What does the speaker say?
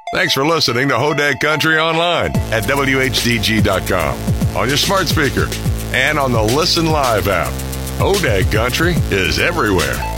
Thanks for listening to Hodag Country online at WHDG.com, on your smart speaker, and on the Listen Live app. Hodag Country is everywhere.